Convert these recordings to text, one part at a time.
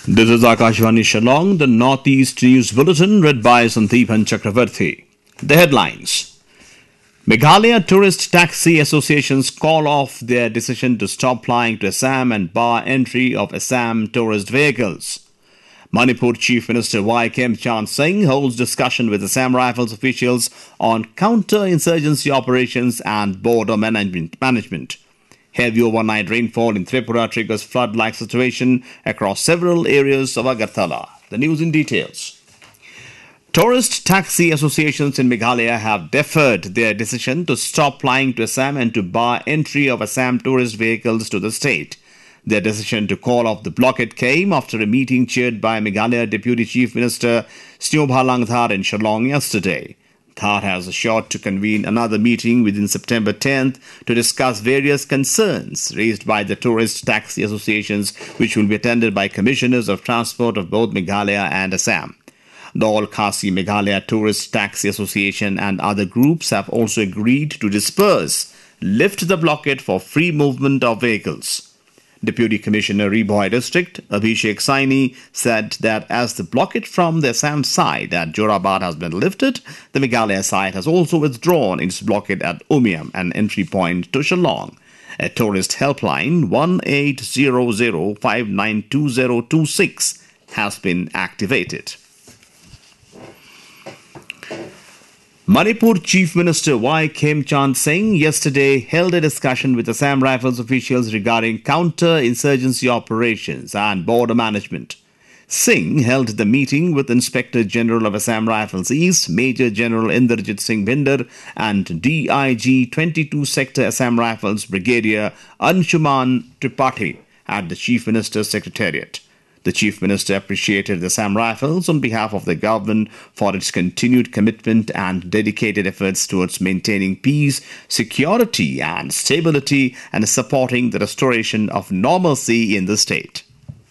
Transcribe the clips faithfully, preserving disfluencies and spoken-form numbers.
This is Akashvani Shillong, the Northeast News Bulletin, read by Sandeepan Chakravarthi. The headlines. Meghalaya Tourist Taxi Associations call off their decision to stop flying to Assam and bar entry of Assam tourist vehicles. Manipur Chief Minister Y. Khemchand Singh holds discussion with Assam Rifles officials on counter-insurgency operations and border management. management. Heavy overnight rainfall in Tripura triggers flood-like situation across several areas of Agartala. The news in details. Tourist taxi associations in Meghalaya have deferred their decision to stop flying to Assam and to bar entry of Assam tourist vehicles to the state. Their decision to call off the blockade came after a meeting chaired by Meghalaya Deputy Chief Minister Snobha Langthar in Shillong yesterday. Thar has assured to convene another meeting within September tenth to discuss various concerns raised by the tourist taxi associations, which will be attended by commissioners of transport of both Meghalaya and Assam. The All Khasi Meghalaya Tourist Taxi Association and other groups have also agreed to disperse, lift the blockade for free movement of vehicles. Deputy Commissioner Ribhoi District, Abhishek Saini, said that as the blockade from the Assam side at Jorabad has been lifted, the Meghalaya side has also withdrawn its blockade at Umiam, an entry point to Shillong. A tourist helpline one eight zero zero five nine two zero two six has been activated. Manipur Chief Minister Y. Khemchand Singh yesterday held a discussion with Assam Rifles officials regarding counter-insurgency operations and border management. Singh held the meeting with Inspector General of Assam Rifles East, Major General Inderjit Singh Bhinder, and D I G twenty-two Sector Assam Rifles Brigadier Anshuman Tripathi at the Chief Minister's Secretariat. The Chief Minister appreciated the Assam Rifles on behalf of the government for its continued commitment and dedicated efforts towards maintaining peace, security and stability and supporting the restoration of normalcy in the state.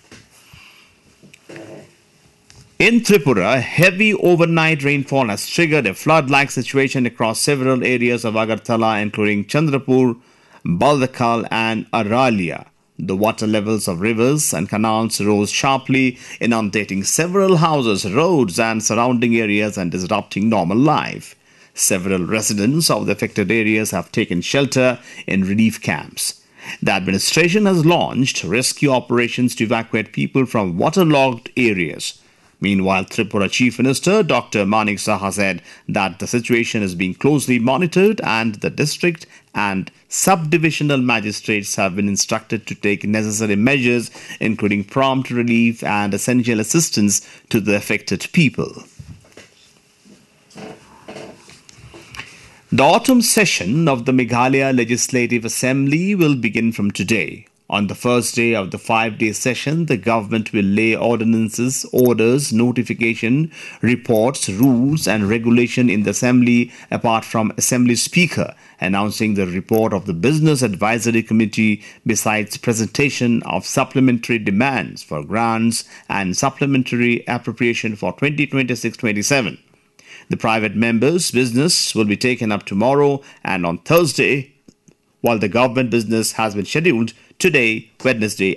In Tripura, heavy overnight rainfall has triggered a flood-like situation across several areas of Agartala, including Chandrapur, Baldakal and Aralia. The water levels of rivers and canals rose sharply, inundating several houses, roads and surrounding areas and disrupting normal life. Several residents of the affected areas have taken shelter in relief camps. The administration has launched rescue operations to evacuate people from waterlogged areas. Meanwhile, Tripura Chief Minister Doctor Manik Saha said that the situation is being closely monitored and the district and subdivisional magistrates have been instructed to take necessary measures, including prompt relief and essential assistance to the affected people. The autumn session of the Meghalaya Legislative Assembly will begin from today. On the first day of the five-day session, the government will lay ordinances, orders, notification, reports, rules and regulation in the Assembly apart from Assembly Speaker announcing the report of the Business Advisory Committee besides presentation of supplementary demands for grants and supplementary appropriation for twenty twenty-six twenty-seven. The private members' business will be taken up tomorrow and on Thursday, while the government business has been scheduled today, Wednesday